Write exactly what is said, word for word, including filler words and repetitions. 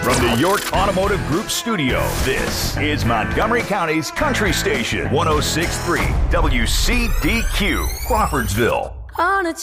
From the York Automotive Group studio, this is Montgomery County's Country Station, one oh six point three W C D Q, Crawfordsville. On a